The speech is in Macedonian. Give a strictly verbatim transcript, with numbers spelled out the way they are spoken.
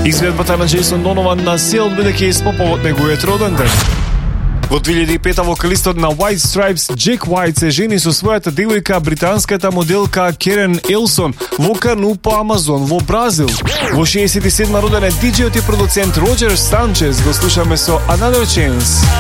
Изведбата на Джейсон Донован на сил бидејќи испоповот неговиот роден ден. Во две илјади и пета вокалистот на White Stripes Джек White се жени со својата девојка британската моделка Керен Елсон во Кану по Амазон во Бразил. Во шеесет и седма роден е диџејот и продуцент Роџер Санчез. Го слушаме со Another Chance.